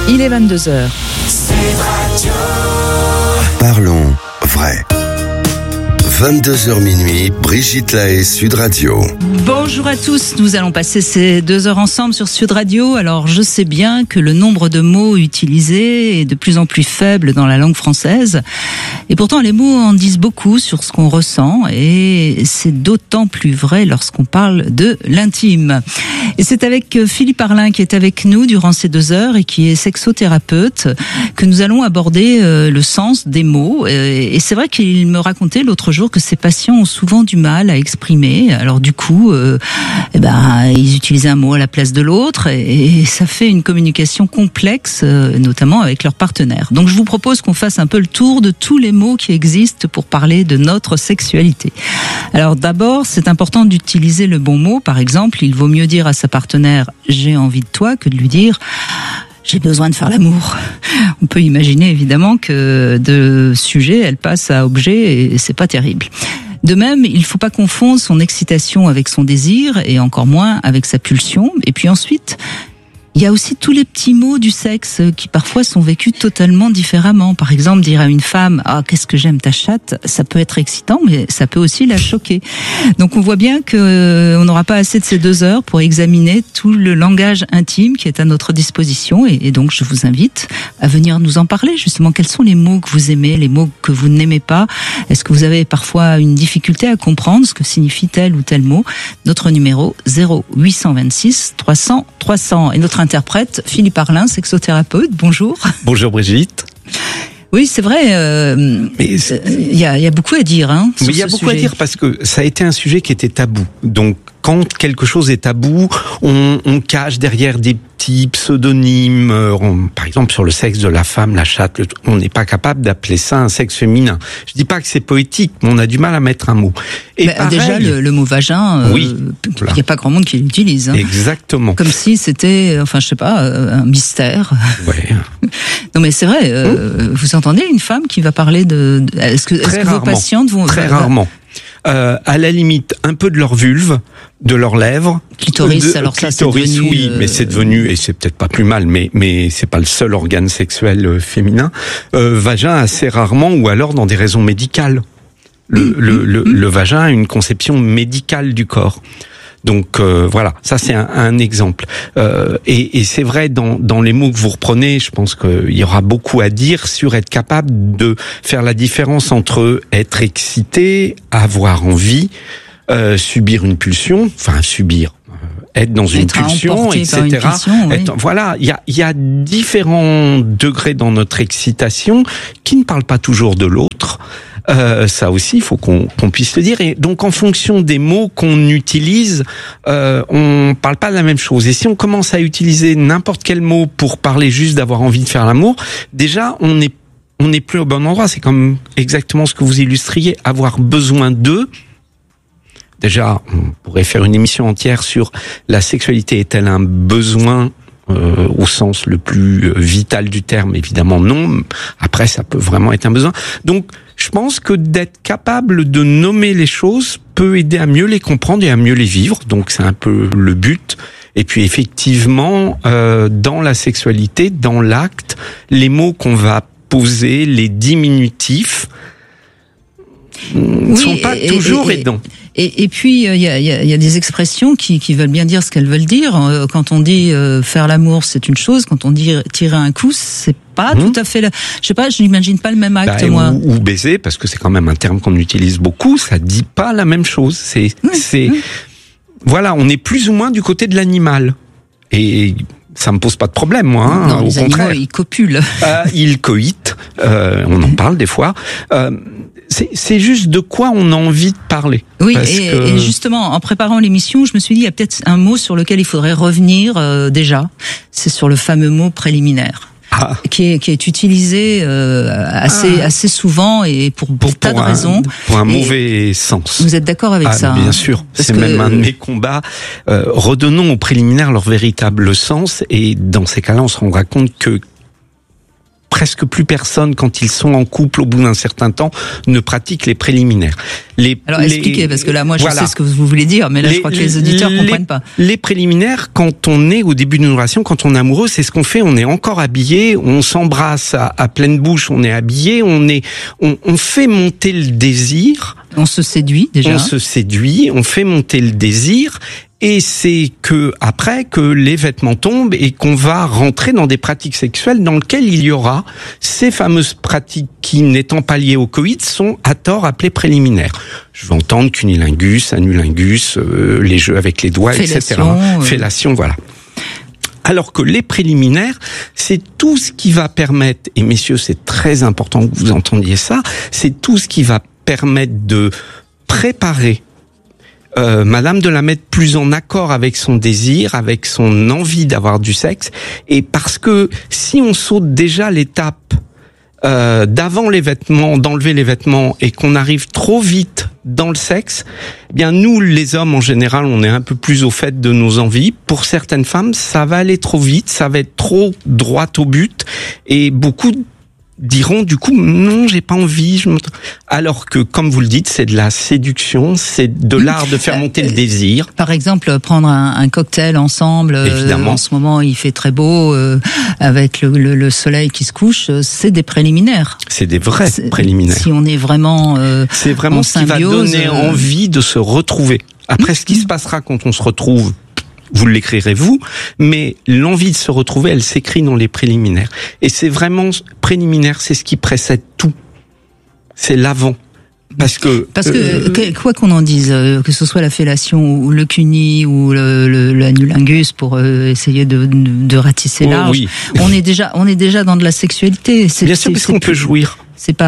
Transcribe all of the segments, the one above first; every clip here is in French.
Il est 22h. Parlons vrai. 22h minuit, Brigitte Lahaie, Sud Radio. Bonjour à tous, nous allons passer ces 2 heures ensemble sur Sud Radio. Alors je sais bien que le nombre de mots utilisés est de plus en plus faible dans la langue française. Et pourtant les mots en disent beaucoup sur ce qu'on ressent. Et c'est d'autant plus vrai lorsqu'on parle de l'intime. Et c'est avec Philippe Arlin qui est avec nous durant ces 2 heures et qui est sexothérapeute que nous allons aborder le sens des mots. Et c'est vrai qu'il me racontait l'autre jour que ces patients ont souvent du mal à exprimer. Alors du coup, ils utilisaient un mot à la place de l'autre et ça fait une communication complexe, notamment avec leur partenaire. Donc je vous propose qu'on fasse un peu le tour de tous les mots qui existent pour parler de notre sexualité. Alors d'abord, c'est important d'utiliser le bon mot. Par exemple, il vaut mieux dire à sa partenaire « j'ai envie de toi » que de lui dire « j'ai besoin de faire l'amour ». On peut imaginer évidemment que de sujet, elle passe à objet et c'est pas terrible. De même, il faut pas confondre son excitation avec son désir et encore moins avec sa pulsion. Et puis ensuite, il y a aussi tous les petits mots du sexe qui parfois sont vécus totalement différemment. Par exemple, dire à une femme « Ah, qu'est-ce que j'aime ta chatte », ça peut être excitant, mais ça peut aussi la choquer. Donc on voit bien qu'on n'aura pas assez de ces 2 heures pour examiner tout le langage intime qui est à notre disposition. Et donc je vous invite à venir nous en parler. Justement, quels sont les mots que vous aimez, les mots que vous n'aimez pas? Est-ce que vous avez parfois une difficulté à comprendre ce que signifie tel ou tel mot? Notre numéro 0826 300 300. Et notre interprète, Philippe Arlin, sexothérapeute. Bonjour. Bonjour Brigitte. Oui, c'est vrai, il y a beaucoup à dire. Mais il y a beaucoup à dire parce que ça a été un sujet qui était tabou. Donc, quand quelque chose est tabou, on cache derrière des petits pseudonymes. Par exemple, sur le sexe de la femme, la chatte, on n'est pas capable d'appeler ça un sexe féminin. Je dis pas que c'est poétique, mais on a du mal à mettre un mot. Et pareil, déjà, le mot vagin, oui, il n'y a pas grand monde qui l'utilise. Exactement. Comme si c'était, un mystère. Ouais. Non, mais c'est vrai. Vous entendez une femme qui va parler de... Est-ce que vos patientes vont... Très rarement. À la limite, un peu de leur vulve, de leurs lèvres. Clitoris, alors ça, c'est devenu... Oui, mais c'est devenu, et c'est peut-être pas plus mal, mais c'est pas le seul organe sexuel féminin. Vagin, assez rarement, ou alors dans des raisons médicales. Le vagin a une conception médicale du corps. Donc voilà, ça c'est un exemple. Et c'est vrai, dans les mots que vous reprenez, je pense qu'il y aura beaucoup à dire sur être capable de faire la différence entre être excité, avoir envie, subir une pulsion, être dans une pulsion, etc. Voilà, il y a différents degrés dans notre excitation qui ne parlent pas toujours de l'autre. Ça aussi, il faut qu'on puisse le dire. Et donc, en fonction des mots qu'on utilise, on parle pas de la même chose. Et si on commence à utiliser n'importe quel mot pour parler juste d'avoir envie de faire l'amour, déjà, on n'est plus au bon endroit. C'est comme exactement ce que vous illustriez, avoir besoin d'eux. Déjà, on pourrait faire une émission entière sur la sexualité est-elle un besoin au sens le plus vital du terme? Évidemment non. Après, ça peut vraiment être un besoin. Donc, je pense que d'être capable de nommer les choses peut aider à mieux les comprendre et à mieux les vivre. Donc, c'est un peu le but. Et puis, effectivement, dans la sexualité, dans l'acte, les mots qu'on va poser, les diminutifs, ne sont pas toujours aidants. Et puis il y a des expressions qui veulent bien dire ce qu'elles veulent dire. Quand on dit faire l'amour, c'est une chose. Quand on dit tirer un coup, c'est pas tout à fait. Je sais pas, je n'imagine pas le même acte, moi. Ou baiser, parce que c'est quand même un terme qu'on utilise beaucoup. Ça dit pas la même chose. Voilà, on est plus ou moins du côté de l'animal. Et ça me pose pas de problème, moi. Non, au les contraire. Animaux, ils copulent. Ils coïtent. On en parle des fois. C'est juste de quoi on a envie de parler. Oui, et justement, en préparant l'émission, je me suis dit, il y a peut-être un mot sur lequel il faudrait revenir déjà. C'est sur le fameux mot préliminaire. Qui est utilisé assez souvent et pour des tas de raisons. Pour un mauvais sens. Vous êtes d'accord avec ça? Bien sûr. C'est même un de mes combats. Redonnons aux préliminaires leur véritable sens et dans ces cas-là, on se rendra compte que presque plus personne, quand ils sont en couple au bout d'un certain temps, ne pratique les préliminaires. Alors expliquez, parce que là, moi, je sais ce que vous voulez dire, mais là, je crois que les auditeurs comprennent pas. Les préliminaires, quand on est au début d'une relation, quand on est amoureux, c'est ce qu'on fait. On est encore habillé, on s'embrasse à pleine bouche, on est habillé, on fait monter le désir. On se séduit déjà. On se séduit, on fait monter le désir. Et c'est après que les vêtements tombent et qu'on va rentrer dans des pratiques sexuelles dans lesquelles il y aura ces fameuses pratiques qui, n'étant pas liées au coït, sont à tort appelées préliminaires. Je vais entendre cunilingus, anulingus, les jeux avec les doigts, fellation, etc. Fellation, voilà. Alors que les préliminaires, c'est tout ce qui va permettre, et messieurs, c'est très important que vous entendiez ça, c'est tout ce qui va permettre de préparer Madame de la mettre plus en accord avec son désir, avec son envie d'avoir du sexe, et parce que si on saute déjà l'étape d'avant les vêtements, d'enlever les vêtements, et qu'on arrive trop vite dans le sexe, eh bien nous les hommes en général, on est un peu plus au fait de nos envies. Pour certaines femmes, ça va aller trop vite, ça va être trop droit au but, et beaucoup diront du coup non, j'ai pas envie. Alors que, comme vous le dites, c'est de la séduction, c'est de l'art de faire monter le désir. Par exemple, prendre un cocktail ensemble. Évidemment. En ce moment, il fait très beau, avec le soleil qui se couche. C'est des préliminaires. C'est des vrais préliminaires. Si on est vraiment, c'est vraiment ce qui va donner envie de se retrouver. Après, ce qui se passera quand on se retrouve, vous l'écrirez vous, mais l'envie de se retrouver, elle s'écrit dans les préliminaires. Et c'est vraiment préliminaire, c'est ce qui précède tout. C'est l'avant. Parce que quoi qu'on en dise, que ce soit la fellation ou le cuni ou l'anulingus pour essayer de ratisser large, oui. on est déjà dans de la sexualité. Bien sûr, parce qu'on peut jouir.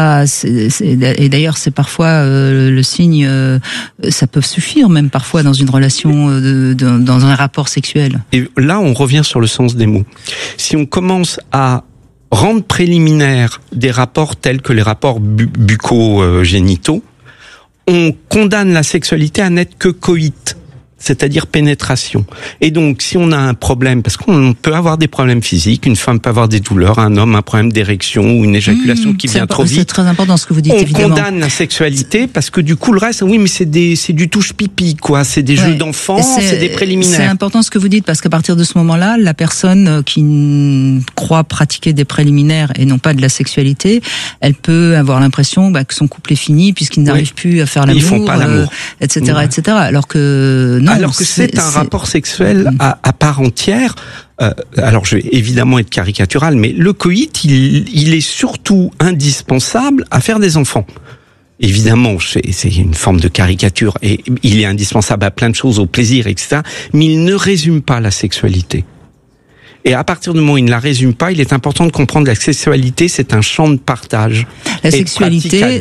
Et d'ailleurs c'est parfois le signe, ça peut suffire même parfois dans une relation, dans un rapport sexuel. Et là on revient sur le sens des mots. Si on commence à rendre préliminaires des rapports tels que les rapports bucco-génitaux, on condamne la sexualité à n'être que coït, c'est-à-dire pénétration. Et donc, si on a un problème, parce qu'on peut avoir des problèmes physiques, une femme peut avoir des douleurs, un homme un problème d'érection ou une éjaculation qui vient trop vite. C'est très important ce que vous dites, évidemment. On condamne la sexualité parce que du coup, le reste, oui, mais c'est du touche-pipi, quoi. C'est des jeux d'enfants, c'est des préliminaires. C'est important ce que vous dites parce qu'à partir de ce moment-là, la personne qui croit pratiquer des préliminaires et non pas de la sexualité, elle peut avoir l'impression que son couple est fini puisqu'ils n'arrivent plus à faire l'amour, ils font pas l'amour, etc., etc. Alors que non. Alors que c'est un rapport sexuel à part entière. Alors je vais évidemment être caricatural, mais le coït, il est surtout indispensable à faire des enfants. Évidemment, c'est une forme de caricature, et il est indispensable à plein de choses, au plaisir, etc. Mais il ne résume pas la sexualité. Et à partir du moment où il ne la résume pas, il est important de comprendre que la sexualité, c'est un champ de partage. La sexualité,